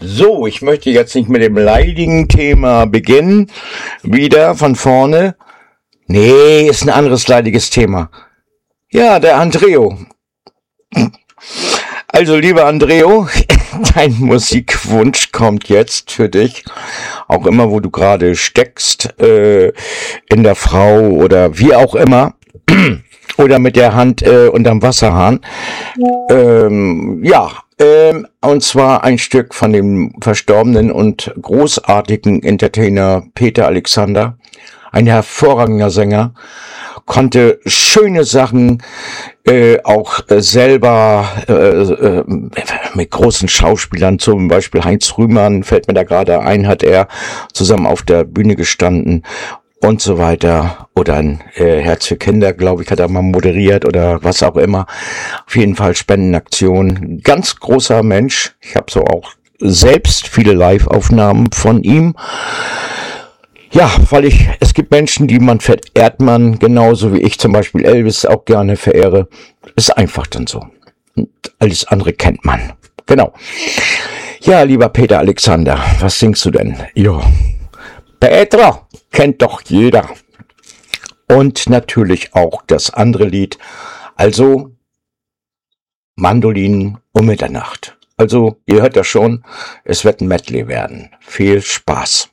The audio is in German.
So, ich möchte jetzt nicht mit dem leidigen Thema beginnen. Wieder von vorne. Nee, ist ein anderes leidiges Thema. Ja, der Andreo. Also, lieber Andreo, dein Musikwunsch kommt jetzt für dich. Auch immer, wo du gerade steckst, in der Frau oder wie auch immer. Oder mit der Hand unterm Wasserhahn. Und zwar ein Stück von dem verstorbenen und großartigen Entertainer Peter Alexander. Ein hervorragender Sänger, konnte schöne Sachen auch selber mit großen Schauspielern, zum Beispiel Heinz Rühmann, fällt mir da gerade ein, hat er zusammen auf der Bühne gestanden und so weiter. Oder ein Herz für Kinder, glaube ich, hat er mal moderiert oder was auch immer. Auf jeden Fall Spendenaktion. Ganz großer Mensch. Ich habe so auch selbst viele Live-Aufnahmen von ihm. Ja, es gibt Menschen, die verehrt man, genauso wie ich zum Beispiel Elvis auch gerne verehre. Ist einfach dann so. Und alles andere kennt man. Genau. Ja, lieber Peter Alexander, was singst du denn? Jo. Petra kennt doch jeder. Und natürlich auch das andere Lied. Also Mandolinen um Mitternacht. Also, ihr hört das schon, es wird ein Medley werden. Viel Spaß.